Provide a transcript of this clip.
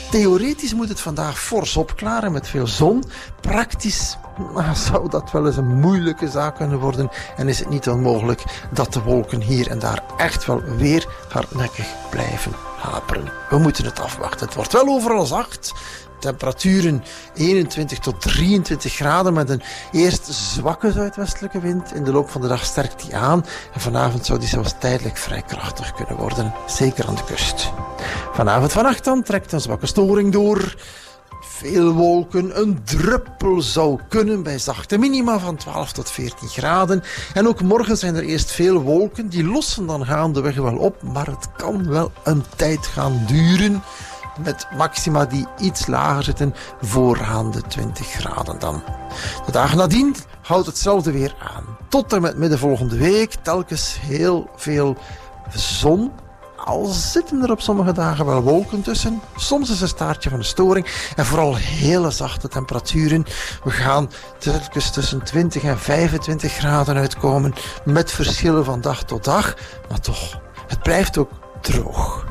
Theoretisch moet het vandaag fors opklaren met veel zon. Praktisch zou dat wel eens een moeilijke zaak kunnen worden. En is het niet onmogelijk dat de wolken hier en daar echt wel weer hardnekkig blijven haperen. We moeten het afwachten. Het wordt wel overal zacht. Temperaturen 21 tot 23 graden met een eerst zwakke zuidwestelijke wind. In de loop van de dag sterkt die aan. En vanavond zou die zelfs tijdelijk vrij krachtig kunnen worden. Zeker aan de kust. Vannacht dan trekt een zwakke storing door. Veel wolken, een druppel zou kunnen bij zachte minima van 12 tot 14 graden. En ook morgen zijn er eerst veel wolken. Die lossen dan gaandeweg wel op, maar het kan wel een tijd gaan duren. Met maxima die iets lager zitten vooraan de 20 graden dan. De dagen nadien houdt hetzelfde weer aan. Tot en met midden volgende week telkens heel veel zon. Al zitten er op sommige dagen wel wolken tussen. Soms is een staartje van een storing. En vooral hele zachte temperaturen. We gaan telkens tussen 20 en 25 graden uitkomen. Met verschillen van dag tot dag. Maar toch, het blijft ook droog.